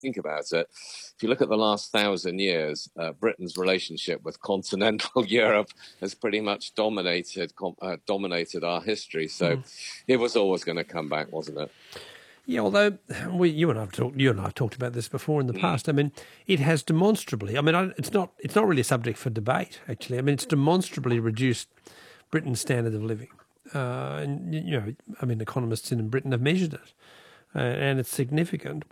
think about it, if you look at the last 1,000 years, Britain's relationship with continental Europe has pretty much dominated our history. So it was always going to come back, wasn't it? Yeah, although you and I have talked about this before in the past. I mean, it has demonstrably. I mean, it's not really a subject for debate. Actually, I mean, it's demonstrably reduced Britain's standard of living. And I mean, economists in Britain have measured it, and it's significant.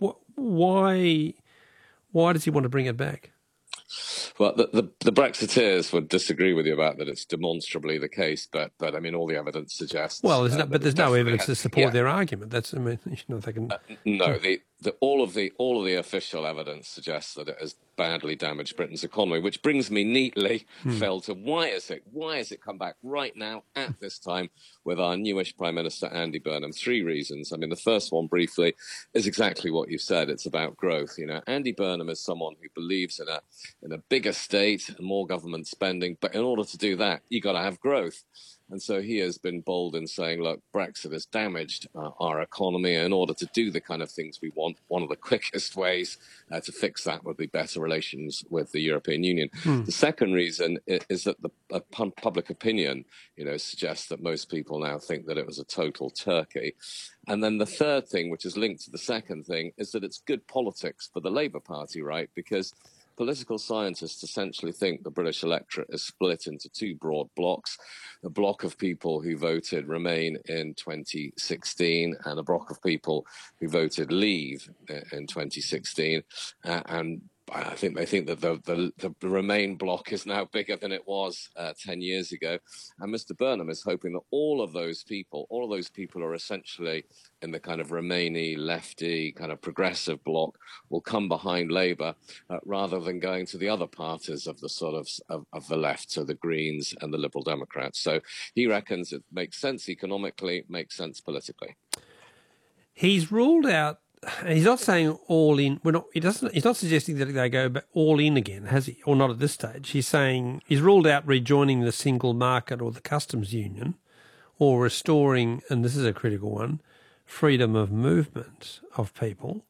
Why does he want to bring it back? Well, the Brexiteers would disagree with you about that. It's demonstrably the case, but I mean, all the evidence suggests. Well, there's no evidence to support their argument. That's, I mean, they can. No, all of the official evidence suggests that it has badly damaged Britain's economy, which brings me neatly, Phil, to why is it come back right now at this time with our newish Prime Minister Andy Burnham? 3 reasons. I mean, the first one briefly is exactly what you said. It's about growth. Andy Burnham is someone who believes in a bigger state and more government spending, but in order to do that, you got to have growth. And so he has been bold in saying, look, Brexit has damaged our economy. In order to do the kind of things we want, one of the quickest ways to fix that would be better relations with the European Union. The second reason is that the public opinion, suggests that most people now think that it was a total turkey. And then the third thing, which is linked to the second thing, is that it's good politics for the Labour Party, right? Because political scientists essentially think the British electorate is split into 2 broad blocks: a block of people who voted Remain in 2016 and a block of people who voted Leave in 2016. And I think they think that the Remain bloc is now bigger than it was 10 years ago. And Mr. Burnham is hoping that all of those people are essentially in the kind of Remainy, lefty, kind of progressive bloc, will come behind Labour rather than going to the other parties of the sort of the left, so the Greens and the Liberal Democrats. So he reckons it makes sense economically, makes sense politically. He's ruled out. He's not saying all in. He's not suggesting that they go all in again, has he? Or not at this stage. He's saying he's ruled out rejoining the single market or the customs union, or restoring, and this is a critical one, freedom of movement of people.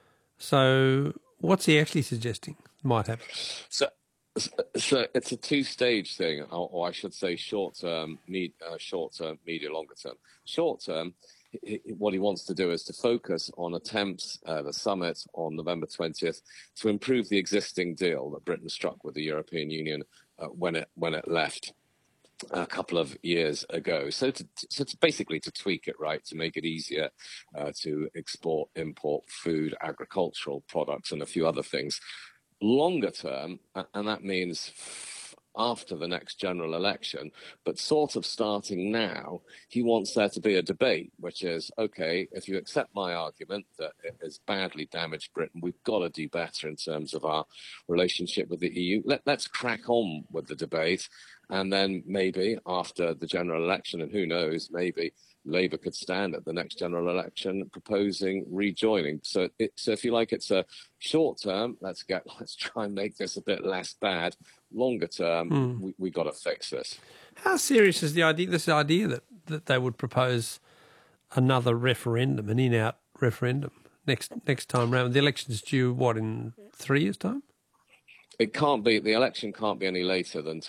So, what's he actually suggesting might happen? So it's a 2-stage thing, or I should say, short-term, medium, longer-term. Short-term, what he wants to do is to focus on attempts, the summit on November 20th, to improve the existing deal that Britain struck with the European Union when it left a couple of years ago. So to basically to tweak it, right, to make it easier to import food, agricultural products, and a few other things. Longer term, and that means after the next general election, but sort of starting now, he wants there to be a debate, which is, okay, if you accept my argument that it has badly damaged Britain, we've got to do better in terms of our relationship with the EU. Let's crack on with the debate. And then maybe after the general election, and who knows, maybe Labour could stand at the next general election proposing rejoining. So if you like, it's a short term, let's try and make this a bit less bad. Longer term, we got to fix this. How serious is this idea that they would propose another referendum, an in-out referendum next time round? The election's due, in 3 years' time? It can't be. The election can't be any later than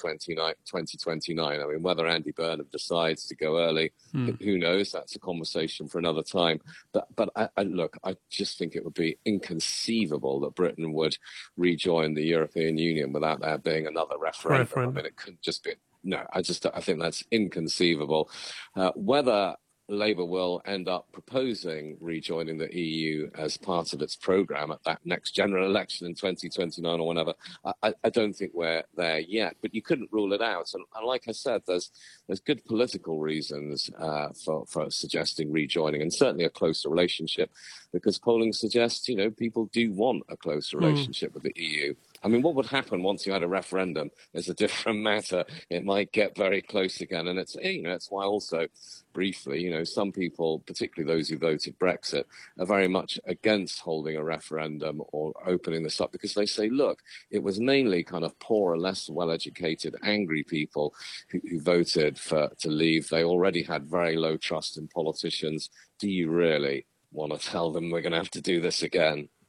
2029. I mean, whether Andy Burnham decides to go early, who knows? That's a conversation for another time. But I just think it would be inconceivable that Britain would rejoin the European Union without there being another referendum. I mean, it could just be. No, I think that's inconceivable. Whether Labour will end up proposing rejoining the EU as part of its programme at that next general election in 2029 or whenever. I don't think we're there yet, but you couldn't rule it out. And like I said, there's good political reasons for suggesting rejoining, and certainly a closer relationship, because polling suggests, people do want a closer relationship with the EU. I mean, what would happen once you had a referendum is a different matter. It might get very close again. And it's why also, briefly, some people, particularly those who voted Brexit, are very much against holding a referendum or opening this up, because they say, look, it was mainly kind of poorer, less well-educated, angry people who voted to leave. They already had very low trust in politicians. Do you really want to tell them we're going to have to do this again?